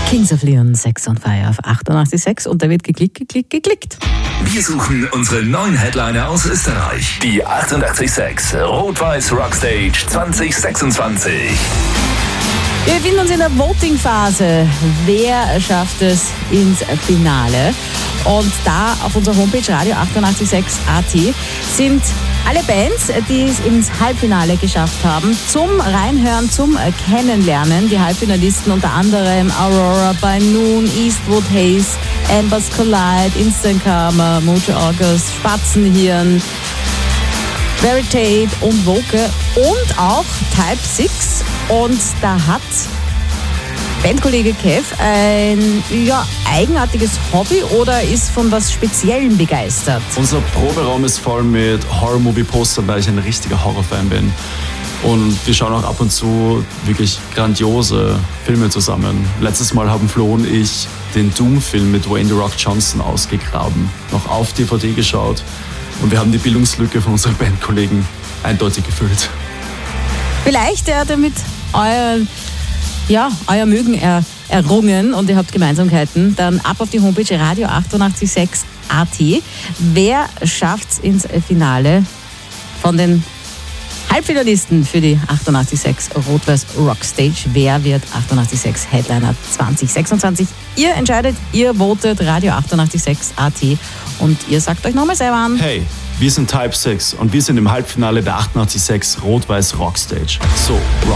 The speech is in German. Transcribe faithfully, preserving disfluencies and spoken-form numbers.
Kings of Leon, Sex on Fire auf achtundachtzig Komma sechs und da wird geklickt, geklickt, geklickt. Wir suchen unsere neuen Headliner aus Österreich. Die achtundachtzig Komma sechs Rot-Weiß Rockstage zwanzig sechsundzwanzig. Wir befinden uns in der Voting-Phase. Wer schafft es ins Finale? Und da auf unserer Homepage radio achtundachtzig Komma sechs Punkt at sind alle Bands, die es ins Halbfinale geschafft haben, zum Reinhören, zum Kennenlernen. Die Halbfinalisten unter anderem Aurora by Noon, Eastwood Haze, Ambers Collide, Instant Karma, Mojo August, Spatzenhirn, Veritate und Woke und auch Type six. Und da hat Bandkollege Kev ein ja, eigenartiges Hobby oder ist von was Speziellem begeistert? Unser Proberaum ist voll mit Horror-Movie-Postern, weil ich ein richtiger Horrorfan bin. Und wir schauen auch ab und zu wirklich grandiose Filme zusammen. Letztes Mal haben Flo und ich den Doom-Film mit Dwayne The Rock Johnson ausgegraben, noch auf D V D geschaut. Und wir haben die Bildungslücke von unseren Bandkollegen eindeutig gefüllt. Vielleicht hat er mit euer, ja, euer Mögen er, errungen und ihr habt Gemeinsamkeiten. Dann ab auf die Homepage radio achtundachtzig Komma sechs Punkt at. Wer schafft's ins Finale von den Halbfinalisten für die achtundachtzig Komma sechs Rot-Weiß Rockstage? Wer wird achtundachtzig Komma sechs Headliner zwanzig sechsundzwanzig? Ihr entscheidet, ihr votet radio achtundachtzig Komma sechs Punkt at und ihr sagt euch nochmal selber an. Hey, wir sind Type six und wir sind im Halbfinale der achtundachtzig Komma sechs Rot-Weiß Rockstage. So, rock.